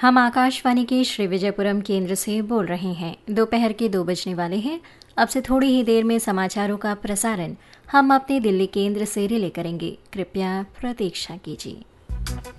हम आकाशवाणी के श्री विजयपुरम केंद्र से बोल रहे हैं। दोपहर के 2 बजने वाले हैं। अब से थोड़ी ही देर में समाचारों का प्रसारण हम अपने दिल्ली केंद्र से रिले करेंगे। कृपया प्रतीक्षा कीजिए।